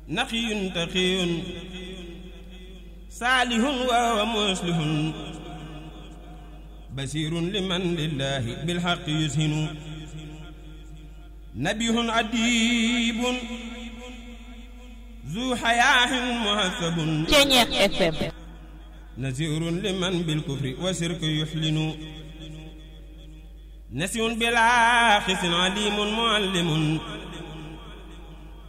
naqiyun taqiyun saalihun wa muslihun basirun liman lillahi bilhaqqi yushinu nabihun adibun zu hayaahin muhasabun Ceñeex FM nazirun liman bilkufri wa shirki yuhlinu nasihun bila khisin alimun muallimun